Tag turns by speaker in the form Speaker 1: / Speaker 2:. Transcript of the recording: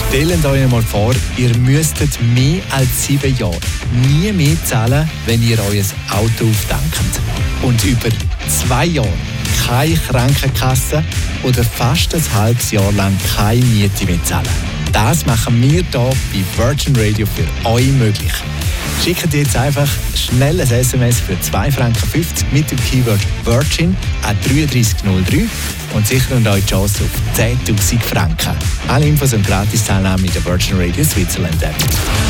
Speaker 1: Stellt euch einmal vor, ihr müsstet mehr als 7 Jahre nie mehr zahlen, wenn ihr euer Auto auftankt. Und über 2 Jahre keine Krankenkasse oder fast ein halbes Jahr lang keine Miete mehr zahlen. Das machen wir hier bei Virgin Radio für euch möglich. Schickt jetzt einfach schnell ein SMS für 2,50 Franken mit dem Keyword Virgin an 3303 und sichert euch die Chance auf 10.000 Franken. Alle Infos und Gratis-Teilnahme mit der Virgin Radio Switzerland App.